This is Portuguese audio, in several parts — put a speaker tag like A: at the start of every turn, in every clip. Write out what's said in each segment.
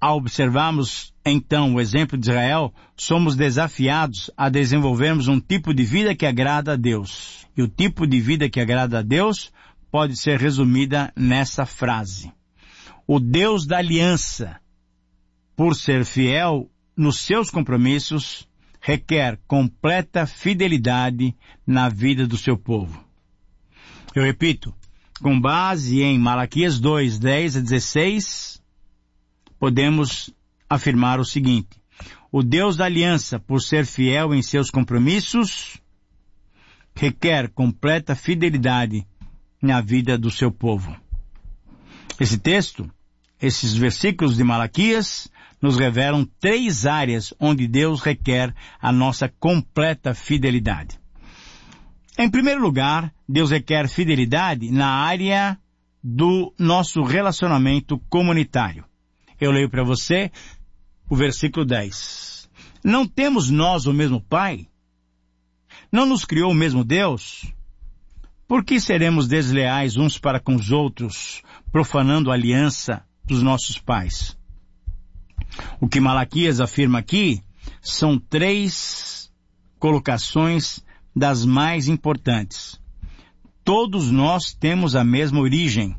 A: Ao observarmos, então, o exemplo de Israel, somos desafiados a desenvolvermos um tipo de vida que agrada a Deus. E o tipo de vida que agrada a Deus pode ser resumida nessa frase: o Deus da aliança, por ser fiel nos seus compromissos, requer completa fidelidade na vida do seu povo. Eu repito, com base em Malaquias 2, 10 a 16, podemos afirmar o seguinte: o Deus da aliança, por ser fiel em seus compromissos, requer completa fidelidade na vida do seu povo. Esse texto, esses versículos de Malaquias, nos revelam 3 áreas onde Deus requer a nossa completa fidelidade. Em primeiro lugar, Deus requer fidelidade na área do nosso relacionamento comunitário. Eu leio para você o versículo 10. Não temos nós o mesmo Pai? Não nos criou o mesmo Deus? Por que seremos desleais uns para com os outros, profanando a aliança dos nossos pais? O que Malaquias afirma aqui são 3 colocações das mais importantes. Todos nós temos a mesma origem.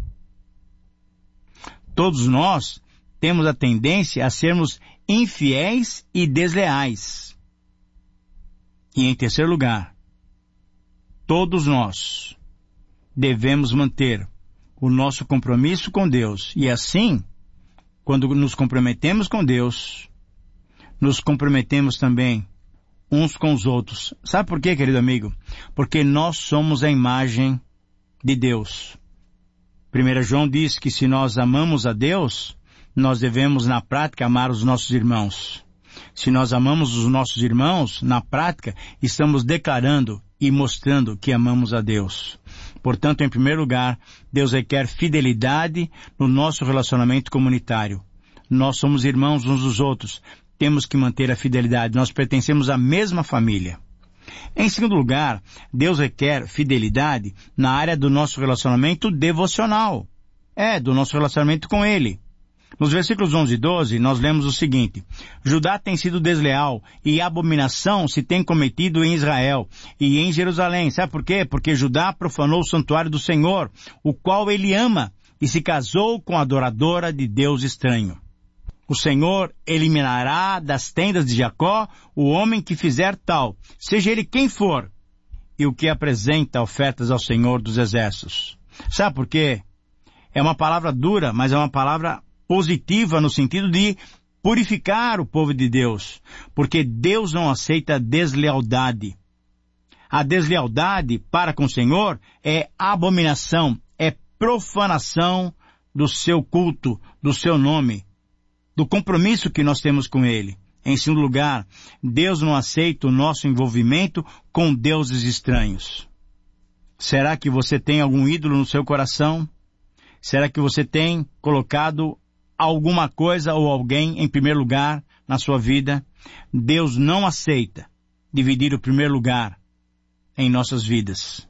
A: Todos nós temos a tendência a sermos infiéis e desleais. E em terceiro lugar, todos nós devemos manter o nosso compromisso com Deus. E assim, quando nos comprometemos com Deus, nos comprometemos também uns com os outros. Sabe por quê, querido amigo? Porque nós somos a imagem de Deus. 1 João diz que se nós amamos a Deus, nós devemos na prática amar os nossos irmãos. Se nós amamos os nossos irmãos, na prática, estamos declarando e mostrando que amamos a Deus. Portanto, em primeiro lugar, Deus requer fidelidade no nosso relacionamento comunitário. Nós somos irmãos uns dos outros. Temos que manter a fidelidade. Nós pertencemos à mesma família. Em segundo lugar, Deus requer fidelidade na área do nosso relacionamento devocional. Do nosso relacionamento com Ele. Nos versículos 11 e 12, nós lemos o seguinte: Judá tem sido desleal e abominação se tem cometido em Israel e em Jerusalém. Sabe por quê? Porque Judá profanou o santuário do Senhor, o qual ele ama, e se casou com a adoradora de Deus estranho. O Senhor eliminará das tendas de Jacó o homem que fizer tal, seja ele quem for, e o que apresenta ofertas ao Senhor dos Exércitos. Sabe por quê? É uma palavra dura, mas é uma palavra positiva no sentido de purificar o povo de Deus, porque Deus não aceita deslealdade. A deslealdade para com o Senhor é abominação, é profanação do seu culto, do seu nome, do compromisso que nós temos com Ele. Em segundo lugar, Deus não aceita o nosso envolvimento com deuses estranhos. Será que você tem algum ídolo no seu coração? Será que você tem colocado alguma coisa ou alguém em primeiro lugar na sua vida? Deus não aceita dividir o primeiro lugar em nossas vidas.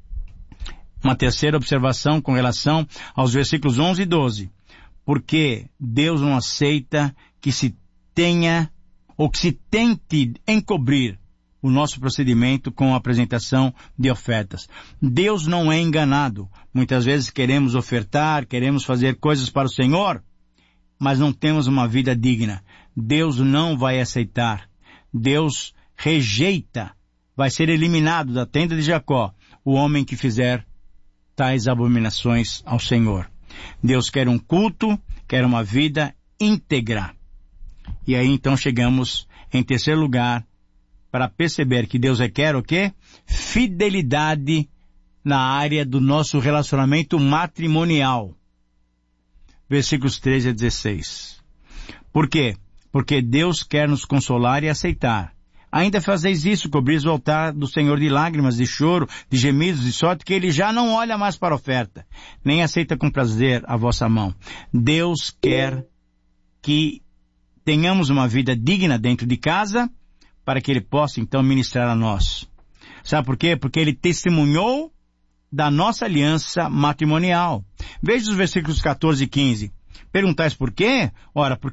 A: Uma terceira observação com relação aos versículos 11 e 12. Porque Deus não aceita que se tenha ou que se tente encobrir o nosso procedimento com a apresentação de ofertas. Deus não é enganado. Muitas vezes queremos ofertar, queremos fazer coisas para o Senhor, mas não temos uma vida digna. Deus não vai aceitar. Deus rejeita, vai ser eliminado da tenda de Jacó o homem que fizer tais abominações ao Senhor. Deus quer um culto, quer uma vida íntegra. E aí então chegamos em terceiro lugar para perceber que Deus requer o quê? Fidelidade na área do nosso relacionamento matrimonial. Versículos 13 a 16. Por quê? Porque Deus quer nos consolar e aceitar. Ainda fazeis isso, cobris o altar do Senhor de lágrimas, de choro, de gemidos, de sorte que Ele já não olha mais para a oferta, nem aceita com prazer a vossa mão. Deus quer que tenhamos uma vida digna dentro de casa, para que Ele possa então ministrar a nós. Sabe por quê? Porque Ele testemunhou da nossa aliança matrimonial. Veja os versículos 14 e 15. Perguntais por quê? Ora, porque